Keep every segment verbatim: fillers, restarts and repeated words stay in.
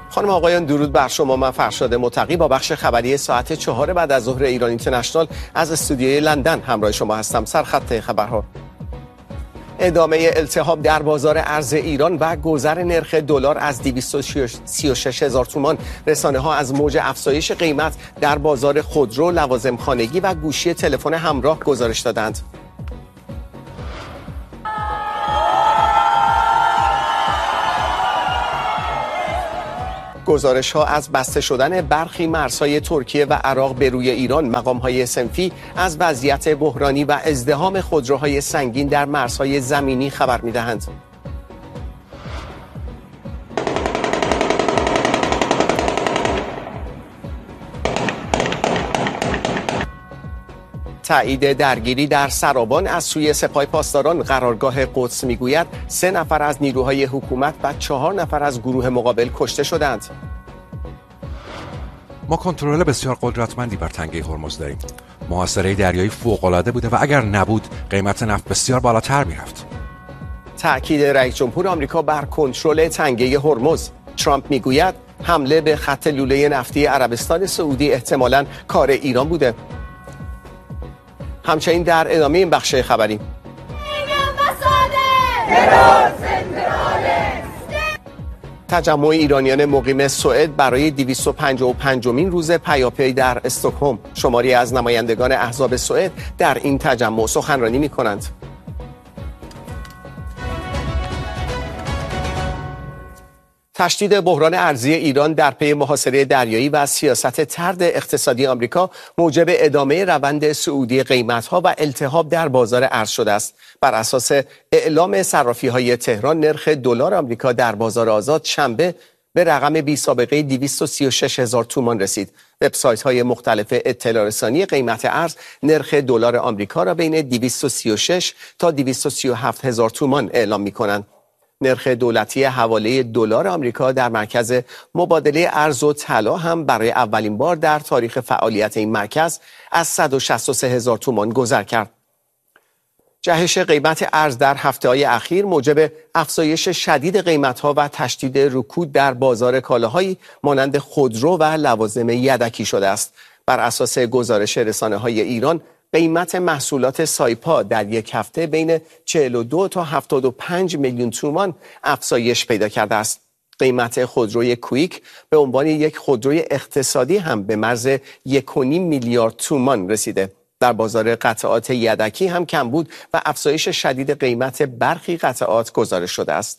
خانم آقایان درود بر شما. من فرشاد متقی با بخش خبری ساعت چهار بعد از ظهر ایران اینترنشنال از استودیوی لندن همراه شما هستم. سرخط خبرها: ادامه التهاب در بازار ارز ایران و گذر نرخ دلار از دویست و سی و شش هزار تومان. رسانه ها از موج افزایش قیمت در بازار خودرو، لوازم خانگی و گوشی تلفن همراه گزارش دادند. گزارش ها از بسته شدن برخی مرزهای ترکیه و عراق به روی ایران، مقام های صنفی از وضعیت بحرانی و ازدحام خودروهای سنگین در مرزهای زمینی خبر می دهند. تایید درگیری در سرابان از سوی سپاه پاسداران. قرارگاه قدس میگوید سه نفر از نیروهای حکومت و چهار نفر از گروه مقابل کشته شدند. ما کنترل بسیار قدرتمندی بر تنگه هرمز داریم. محاصره دریایی فوق‌العاده بوده و اگر نبود قیمت نفت بسیار بالاتر میرفت. تأکید رئیس جمهور آمریکا بر کنترل تنگه هرمز. ترامپ میگوید حمله به خط لوله نفتی عربستان سعودی احتمالاً کار ایران بوده. همچنین در ادامه این بخش خبری: تجمع ایرانیان مقیم سوئد برای دویست و پنجاه و پنجمین روز پیاپی در استکهلم. شماری از نمایندگان احزاب سوئد در این تجمع سخنرانی می‌کنند. تشدید بحران ارزی ایران در پی محاصره دریایی و سیاست طرد اقتصادی آمریکا موجب ادامه روند صعودی قیمت‌ها و التهاب در بازار ارز شده است. بر اساس اعلام صرافی‌های تهران، نرخ دلار آمریکا در بازار آزاد شنبه به رقم بی سابقه دویست و سی و شش هزار تومان رسید. وبسایت‌های مختلف اطلاع رسانی قیمت ارز نرخ دلار آمریکا را بین دویست و سی و شش تا دویست و سی و هفت هزار تومان اعلام می‌کنند. نرخ دولتی حواله دلار آمریکا در مرکز مبادله ارز و طلا هم برای اولین بار در تاریخ فعالیت این مرکز از صد و شصت و سه هزار تومان گذر کرد. جهش قیمت ارز در هفته‌های اخیر موجب افزایش شدید قیمت‌ها و تشدید رکود در بازار کالاهایی مانند خودرو و لوازم یدکی شده است. بر اساس گزارش رسانه‌های ایران، قیمت محصولات سایپا در یک هفته بین چهل و دو تا هفتاد و پنج میلیون تومان افزایش پیدا کرده است. قیمت خودروی کویک به عنوان یک خودروی اقتصادی هم به مرز یک و نیم میلیارد تومان رسیده. در بازار قطعات یدکی هم کمبود و افزایش شدید قیمت برخی قطعات گزارش شده است.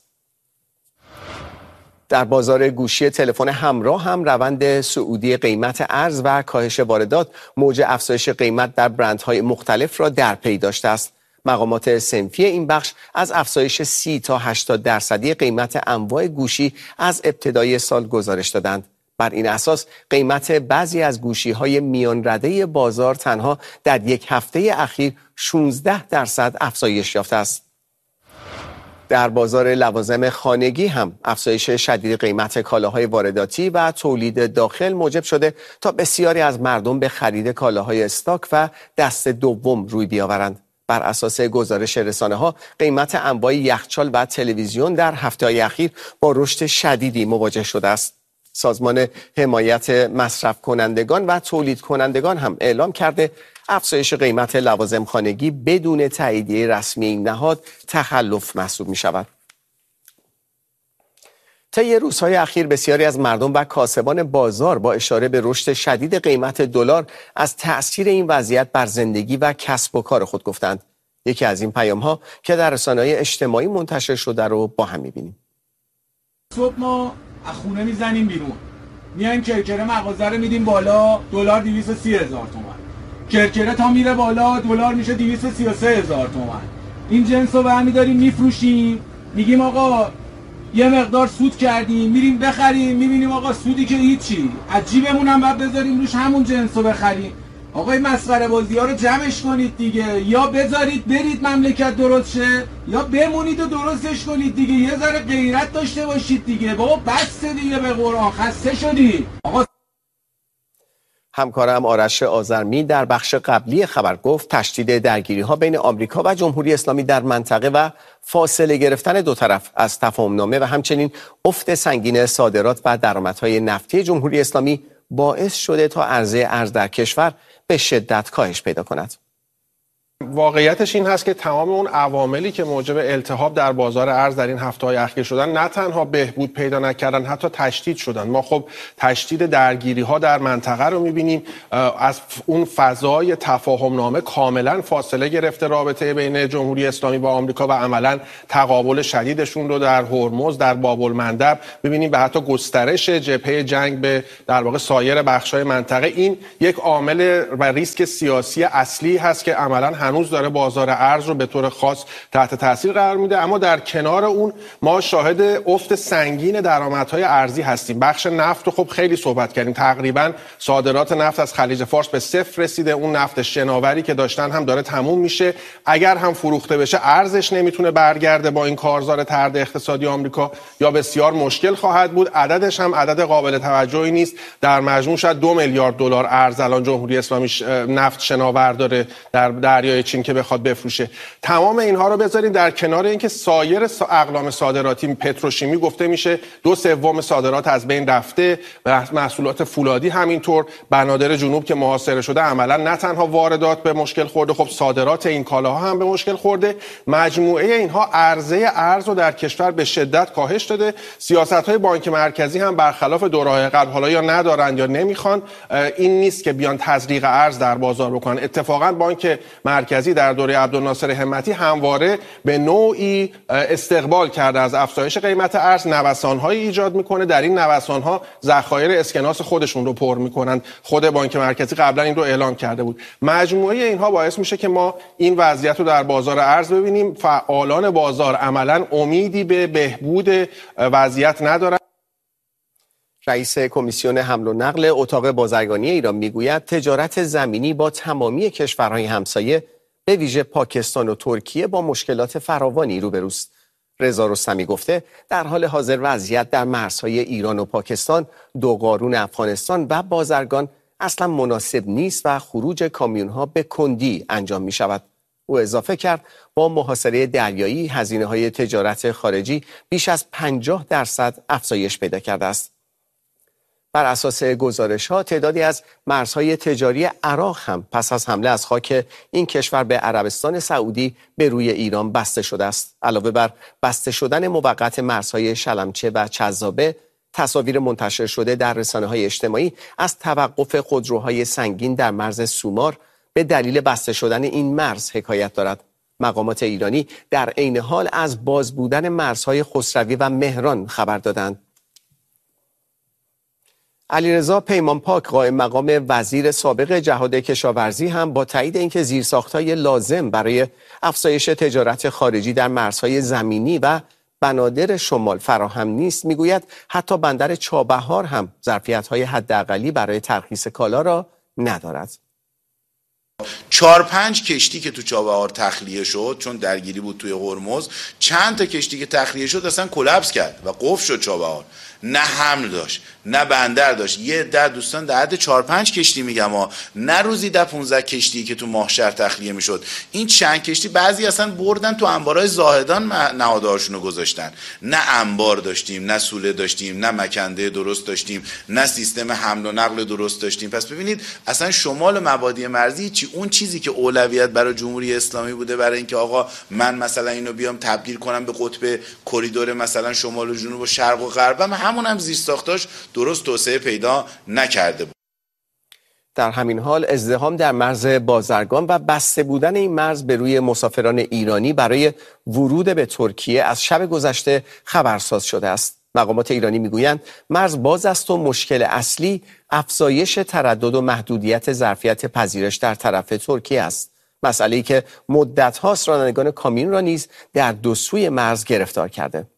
در بازار گوشی تلفن همراه هم روند صعودی قیمت ارز و کاهش واردات موج افزایش قیمت در برندهای مختلف را در پی داشته است. مقامات صنفی این بخش از افزایش سی تا هشتاد درصدی قیمت انواع گوشی از ابتدای سال گزارش دادند. بر این اساس قیمت بعضی از گوشی‌های میان رده بازار تنها در یک هفته اخیر شانزده درصد افزایش یافته است. در بازار لوازم خانگی هم افزایش شدید قیمت کالاهای وارداتی و تولید داخل موجب شده تا بسیاری از مردم به خرید کالاهای استاک و دست دوم روی بیاورند. بر اساس گزارش رسانه‌ها، قیمت انواع یخچال و تلویزیون در هفته‌های اخیر با رشد شدیدی مواجه شده است. سازمان حمایت مصرف کنندگان و تولید کنندگان هم اعلام کرده افزایش قیمت لوازم خانگی بدون تاییدیه رسمی این نهاد تخلف محسوب می شود. طی روزهای اخیر بسیاری از مردم و کاسبان بازار با اشاره به رشد شدید قیمت دلار از تأثیر این وضعیت بر زندگی و کسب و کار خود گفتند. یکی از این پیام‌ها که در رسانه‌های اجتماعی منتشر شده رو با هم می‌بینیم. صبح ما از خونه میزنیم بیرون، میایم کرکره مغازه رو میدیم بالا، دلار دویست و سی هزار تومان. کرکره تا میره بالا دلار میشه دویست و سی و سه هزار تومان. این جنس رو برمی‌داریم میفروشیم، میگیم آقا یه مقدار سود کردیم، میریم بخریم، میبینیم آقا سودی که هیچی، از جیبمون هم باید بذاریم روش همون جنس رو بخریم. آقای مسخره بازی ها رو جمعش کنید دیگه، یا بذارید برید مملکت درست شه یا بمونید و درستش کنید دیگه. یه ذره غیرت داشته باشید دیگه. بابا بس دیگه، به قرآن خسته شدید. آقا همکارم آرش آذرمی در بخش قبلی خبر گفت تشدید درگیری‌ها بین آمریکا و جمهوری اسلامی در منطقه و فاصله گرفتن دو طرف از تفاهم‌نامه و همچنین افت سنگین صادرات و درآمدهای نفتی جمهوری اسلامی باعث شده تا عرضه ارز در کشور به شدت کاهش پیدا کند. واقعیتش این هست که تمام اون عواملی که موجب التهاب در بازار ارز در این هفته‌های اخیر شدن نه تنها بهبود پیدا نکردن، حتی تشدید شدن. ما خب تشدید درگیری‌ها در منطقه رو می‌بینیم، از اون فضای تفاهم‌نامه کاملا فاصله گرفته رابطه بین جمهوری اسلامی با آمریکا و عملاً تقابل شدیدشون رو در هرمز، در باب‌المندب می‌بینیم و حتی گسترش جبهه جنگ به در واقع سایر بخش‌های منطقه. این یک عامل و ریسک سیاسی اصلی هست که عملاً هنوز داره بازار ارز رو به طور خاص تحت تاثیر قرار میده. اما در کنار اون ما شاهد افت سنگین درآمدهای ارزی هستیم. بخش نفت رو خب خیلی صحبت کردیم، تقریبا صادرات نفت از خلیج فارس به صفر رسیده. اون نفت شناوری که داشتن هم داره تموم میشه. اگر هم فروخته بشه ارزش نمیتونه برگرده با این کارزار طرد اقتصادی آمریکا، یا بسیار مشکل خواهد بود. عددش هم عدد قابل توجهی نیست. در مجموع شاید دو میلیارد دلار ارز الان جمهوری اسلامی نفت شناور داره در دریای چین که بخواد بفروشه. تمام اینها رو بذاریم در کنار اینکه سایر اقلام صادراتی، پتروشیمی گفته میشه دو سوم صادرات از بین رفته و محصولات فولادی همینطور. بنادر جنوب که محاصره شده عملا نه تنها واردات به مشکل خورده، خب صادرات این کالاها هم به مشکل خورده. مجموعه اینها عرضه ارز رو در کشور به شدت کاهش داده. سیاست‌های بانک مرکزی هم برخلاف دوره‌های قبل حالا یا ندارن یا نمیخوان، این نیست که بیان تزریق ارز در بازار بکنن. اتفاقا بانک مرکزی در دوره عبدالناصر همتی همواره به نوعی استقبال کرده از افزایش قیمت ارز، نوسان‌هایی ایجاد میکنه. در این نوسان‌ها ذخایر اسکناس خودشون رو پر میکنن. خود بانک مرکزی قبلا این رو اعلام کرده بود. مجموعه اینها باعث میشه که ما این وضعیت رو در بازار ارز ببینیم. فعالان بازار عملاً امیدی به بهبود وضعیت ندارن. رئیس کمیسیون حمل و نقل اتاق بازرگانی ایران میگوید تجارت زمینی با تمامی کشورهای همسایه به ویژه پاکستان و ترکیه با مشکلات فراوانی روبروست. رضا رستمی گفته در حال حاضر وضعیت در مرزهای ایران و پاکستان، دو قارون افغانستان و بازرگان اصلا مناسب نیست و خروج کامیون‌ها به کندی انجام می شود. او اضافه کرد با محاصره دریایی هزینه‌های تجارت خارجی بیش از پنجاه درصد افزایش پیدا کرده است. بر اساس گزارش‌ها تعدادی از مرزهای تجاری عراق هم پس از حمله از خاک این کشور به عربستان سعودی به روی ایران بسته شده است. علاوه بر بسته شدن موقت مرزهای شلمچه و چذابه، تصاویر منتشر شده در رسانه‌های اجتماعی از توقف خودروهای سنگین در مرز سومار به دلیل بسته شدن این مرز حکایت دارد. مقامات ایرانی در عین حال از باز بودن مرزهای خسروی و مهران خبر دادند. علیرضا پیمانپاک قائم مقام وزیر سابق جهاد کشاورزی هم با تایید اینکه زیرساخت‌های لازم برای افزایش تجارت خارجی در مرزهای زمینی و بنادر شمال فراهم نیست، میگوید حتی بندر چابهار هم ظرفیت‌های حداقلی برای ترخیص کالا را ندارد. چهار پنج کشتی که تو چابهار تخلیه شد چون درگیری بود توی هرمز، چند تا کشتی که تخلیه شد اصلا کلاپس کرد و قفل شد چابهار. نه حمل داشت نه بندر داشت. یه ده دوستان در حد چهار پنج کشتی میگم ها، نه روزی ده پونزده کشتی که تو ماهشهر تخلیه میشد. این چند کشتی بعضی اصلا بردن تو انبارهای زاهدان نهادهاشون رو گذاشتن. نه انبار داشتیم، نه سوله داشتیم، نه مکنده درست داشتیم، نه سیستم حمل و نقل درست داشتیم. پس ببینید اصلا شمال مبادی مرزی چی اون چیزی که اولویت برای جمهوری اسلامی بوده برای اینکه آقا من مثلا اینو بیام تبدیل کنم به قطب کریدور مثلا شمال و جنوب و شرق و غرب، همون هم زیرساختاش درست توسعه پیدا نکرده بود. در همین حال ازدحام در مرز بازرگان و بسته بودن این مرز به روی مسافران ایرانی برای ورود به ترکیه از شب گذشته خبرساز شده است. مقامات ایرانی میگویند مرز باز است و مشکل اصلی افزایش تردد و محدودیت ظرفیت پذیرش در طرف ترکیه است. مسئله‌ای که مدت‌هاست رانندگان کامیون را نیز در دو سوی مرز گرفتار کرده.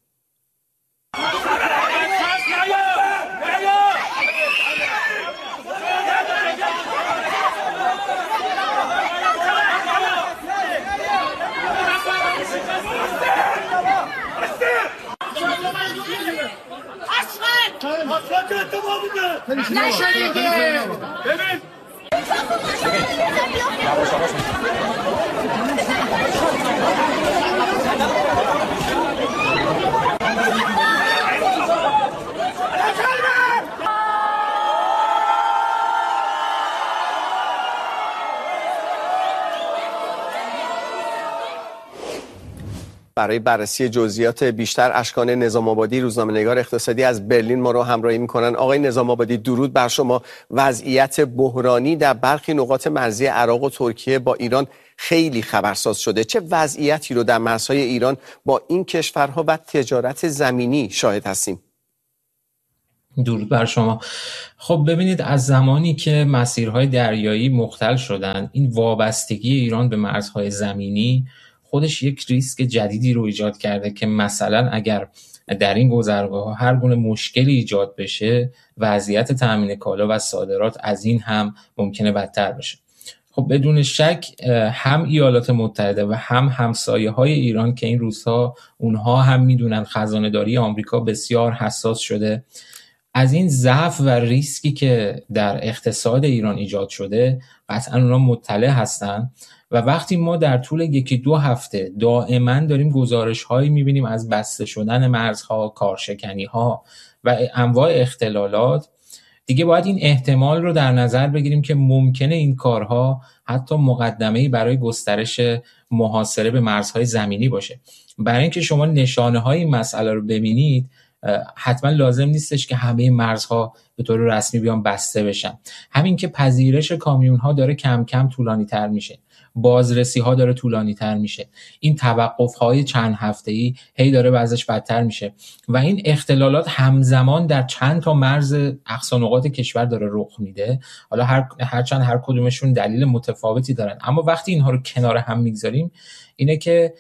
برای بررسی جزئیات بیشتر اشکان نظام آبادی روزنامه‌نگار اقتصادی از برلین ما رو همراهی می‌کنن. آقای نظام آبادی درود بر شما. وضعیت بحرانی در برخی نقاط مرزی عراق و ترکیه با ایران خیلی خبرساز شده. چه وضعیتی رو در مرزهای ایران با این کشورها و تجارت زمینی شاهد هستیم؟ درود بر شما. خب ببینید، از زمانی که مسیرهای دریایی مختل شدن، این وابستگی ایران به مرزهای زمینی خودش یک ریسک جدیدی رو ایجاد کرده که مثلا اگر در این گذرگاه‌ها هر گونه مشکلی ایجاد بشه، وضعیت تامین کالا و صادرات از این هم ممکنه بدتر بشه. خب بدون شک هم ایالات متحده و هم همسایه‌های ایران که این روزها اونها هم میدونن خزانه‌داری آمریکا بسیار حساس شده، از این ضعف و ریسکی که در اقتصاد ایران ایجاد شده قطعا اونها مطلع هستن و وقتی ما در طول یکی دو هفته دائما داریم گزارش هایی میبینیم از بسته شدن مرزها، کارشکنی ها و انواع اختلالات، دیگه باید این احتمال رو در نظر بگیریم که ممکنه این کارها حتی مقدمه‌ای برای گسترش محاصره به مرزهای زمینی باشه. برای اینکه شما نشانه های این مسئله رو ببینید، حتما لازم نیستش که همه مرزها به طور رسمی بیان بسته بشن. همین که پذیرش کامیون ها داره کم کم طولانی تر میشه، بازرسی ها داره طولانی تر میشه، این توقف های چند هفته‌ای هی داره وضعش بدتر میشه و این اختلالات همزمان در چند تا مرز اقصا نقاط کشور داره رخ میده. حالا هر هرچند هر کدومشون دلیل متفاوتی دارن، اما وقتی اینها رو کنار هم میگذاریم اینه که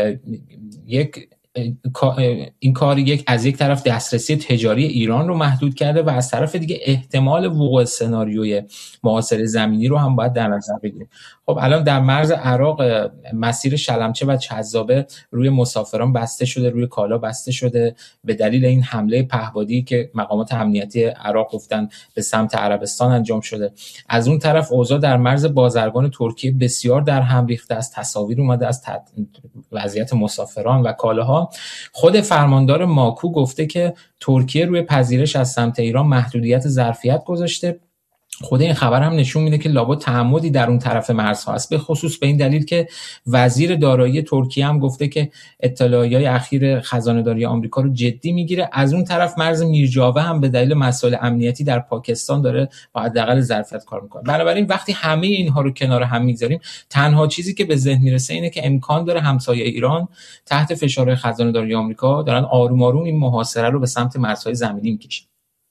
یک این کار یک از یک طرف دسترسی تجاری ایران رو محدود کرده و از طرف دیگه احتمال وقوع سناریوی محاصره زمینی رو هم باید در نظر بگیریم. خب الان در مرز عراق مسیر شلمچه و چذابه روی مسافران بسته شده، روی کالا بسته شده به دلیل این حمله پهپادی که مقامات امنیتی عراق گفتن به سمت عربستان انجام شده. از اون طرف اوضاع در مرز بازرگان ترکیه بسیار در هم ریخته است. تصاویر اومده از تد... وضعیت مسافران و کالاها. خود فرماندار ماکو گفته که ترکیه روی پذیرش از سمت ایران محدودیت ظرفیت گذاشته. خود این خبر هم نشون میده که لابد تعمدی در اون طرف مرزها است، به خصوص به این دلیل که وزیر دارایی ترکیه هم گفته که اطلاعیه‌های اخیر خزانه‌داری آمریکا رو جدی میگیره. از اون طرف مرز میرجاوه هم به دلیل مسائل امنیتی در پاکستان داره با حداقل ظرفیت کار میکنه. بنابراین وقتی همه اینها رو کنار هم میذاریم، تنها چیزی که به ذهن میرسه اینه که امکان داره همسایه ایران تحت فشار خزانه‌داری آمریکا دارن آروم آروم این محاصره رو به سمت مرزهای زمینی میکشن.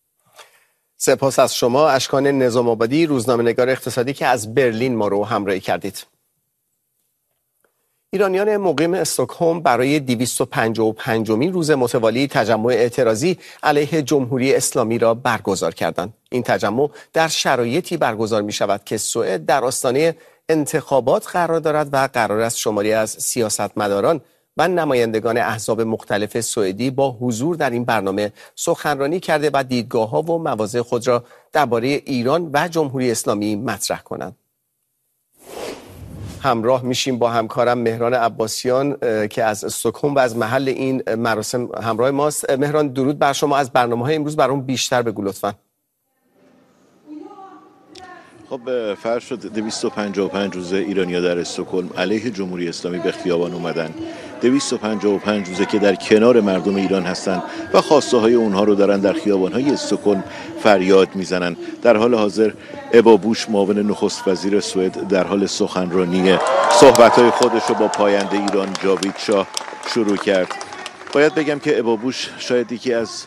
سپاس از شما اشکان نظام آبادی، روزنامه‌نگار اقتصادی که از برلین ما رو همراهی کردید. ایرانیان مقیم استکهلم برای دویست و پنجاه و پنجمین روز متوالی تجمع اعتراضی علیه جمهوری اسلامی را برگزار کردند. این تجمع در شرایطی برگزار می شود که سوئد در آستانه انتخابات قرار دارد و قرار است شماری از سیاستمداران و نمایندگان احزاب مختلف سوئدی با حضور در این برنامه سخنرانی کرده و دیدگاه‌ها و مواضع خود را درباره ایران و جمهوری اسلامی مطرح کنند. همراه میشیم با همکارم مهران عباسیان که از استکهلم و از محل این مراسم همراه ماست. مهران درود بر شما. از برنامه‌های امروز برام بیشتر بگو لطفاً. خب فرشاد، دویست و پنجاه و پنج روزه ایرانی‌ها در استکهلم علیه جمهوری اسلامی به خیابان اومدن. دویست و پنجاه و پنج روزه که در کنار مردم ایران هستند و خواسته های اونها رو دارن در خیابان‌های استکهلم فریاد میزنن. در حال حاضر ابا بوش معاون نخست وزیر سوئد در حال سخنرانی صحبت‌های خودش رو با پاینده ایران جاوید شاه شروع کرد. باید بگم که ابا بوش شاید یکی از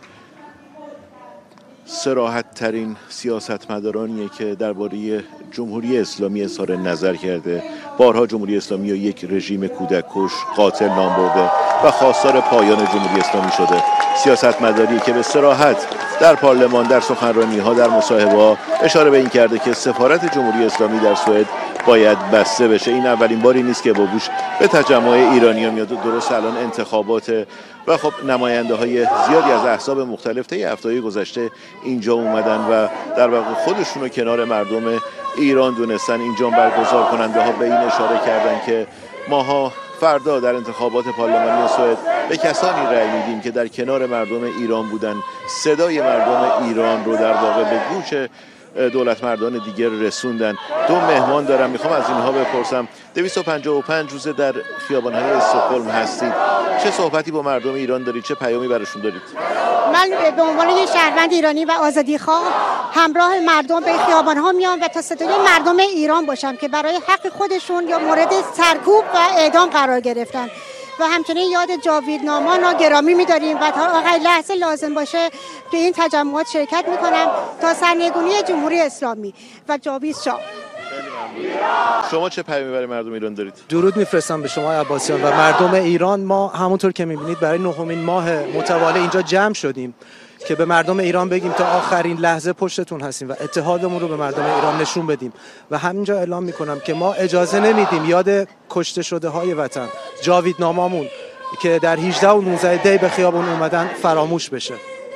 صراحت ترین سیاستمدارانیه که درباره جمهوری اسلامی اظهار نظر کرده. بارها جمهوری اسلامی رو یک رژیم کودککش، قاتل نام برده و خواستار پایان جمهوری اسلامی شده. سیاستمداری که به صراحت در پارلمان، در سخنرانی‌ها، در مصاحبه‌ها اشاره به این کرده که سفارت جمهوری اسلامی در سوئد باید بسته بشه. این اولین باری نیست که ابا بوش به تجمع ایرانی‌ها میاد. درست الان انتخابات و خب نماینده های زیادی از احزاب مختلف طی هفته‌های گذشته اینجا اومدن و در واقع خودشون رو کنار مردم ایران دونستن. اینجا برگزار کننده ها به این اشاره کردن که ماها فردا در انتخابات پارلمانی سوئد به کسانی رأی میدیم که در کنار مردم ایران بودن، صدای مردم ایران رو در واقع به گوش دولت مردان دیگر رسوندن. دو مهمان دارم، میخوام از اینها بپرسم. دویست و پنجاه و پنج روزه در خیابان‌های استکهلم هستید، چه صحبتی با مردم ایران دارید، چه پیامی براشون دارید؟ من به عنوان یک شهروند ایرانی و آزادیخواه همراه مردم به خیابان‌ها میام و تا صدای مردم ایران باشم که برای حق خودشون یا مورد سرکوب و اعدام قرار گرفتن و همچنین یاد جاویدنامان را گرامی می‌داریم و تا آخرین لحظه لازم باشه تو این تجمعات شرکت می‌کنم تا سرنگونی جمهوری اسلامی و جاوید شاه. شما چه پیامی برای مردم ایران دارید؟ درود میفرستم به شما عباسیان و مردم ایران. ما همونطور که می‌بینید برای نهمین ماه متوالی اینجا جمع شدیم که به مردم ایران بگیم تا آخرین لحظه پشتتون هستیم و اتحادمون رو به مردم ایران نشون بدیم و همینجا اعلام میکنم که ما اجازه نمیدیم یاد کشته شده های وطن، جاویدنامامون که در هجده و نوزده دی به خیابون اومدن فراموش بشه.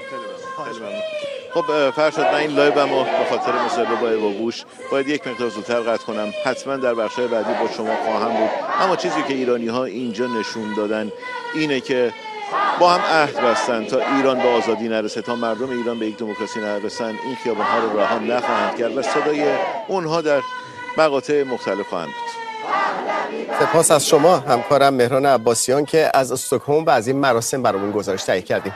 خب فرشاد، من این لایومو به خاطر مصاحبه با ارواگوش باید یک مقدار زودتر قطع کنم. حتما در بخش‌های بعدی با شما خواهم بود. اما چیزی که ایرانی‌ها اینجا نشون دادن اینه که با هم عهد بستن تا ایران به آزادی نرسه، تا مردم ایران به یک دموکراسی نرسن، این خیابان‌ها رو رها نخواهند کرد و صدای اونها در مقاطع مختلف خواهند بود. سپاس از شما همکارم مهران عباسیان که از استکهلم و از این مراسم برامون گزارش تهیه کردیم.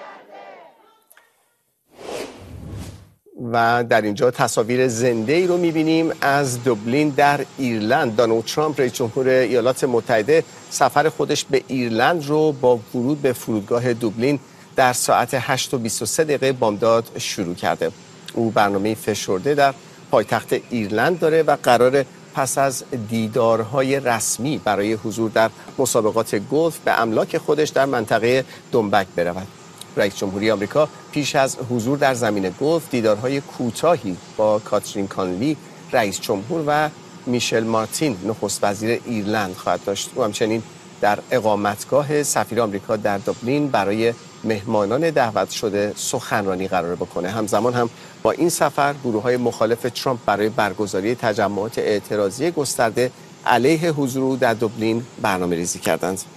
و در اینجا تصاویر زنده ای رو می‌بینیم از دوبلین در ایرلند. دونالد ترامپ رئیس جمهور ایالات متحده سفر خودش به ایرلند رو با ورود به فرودگاه دوبلین در ساعت هشت و بیست و سه دقیقه بامداد شروع کرده. او برنامه فشرده در پایتخت ایرلند داره و قراره پس از دیدارهای رسمی برای حضور در مسابقات گلف به املاک خودش در منطقه دنبک برود. رئیس جمهوری آمریکا پیش از حضور در زمین گلف دیدارهای کوتاهی با کاترین کانلی رئیس جمهور و میشل مارتین نخست وزیر ایرلند خواهد داشت. او همچنین در اقامتگاه سفیر آمریکا در دوبلین برای مهمانان دعوت شده سخنرانی قرار بکنه. همزمان هم با این سفر گروه‌های مخالف ترامپ برای برگزاری تجمعات اعتراضی گسترده علیه حضور او در دوبلین برنامه‌ریزی کردند.